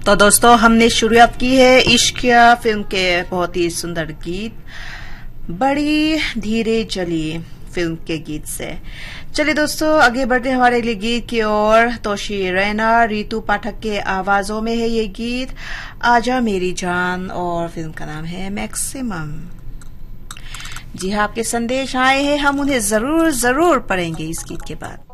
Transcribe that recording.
तो दोस्तों हमने शुरुआत की है इश्किया फिल्म के बहुत ही सुंदर गीत बड़ी धीरे चली फिल्म के गीत से। चलिए दोस्तों आगे बढ़ते हमारे अगले गीत की ओर। तोशी रैना रितु पाठक के आवाजों में है ये गीत आजा मेरी जान और फिल्म का नाम है मैक्सिमम। जी हाँ, आपके संदेश आए हैं, हम उन्हें जरूर पढ़ेंगे इस गीत के बाद।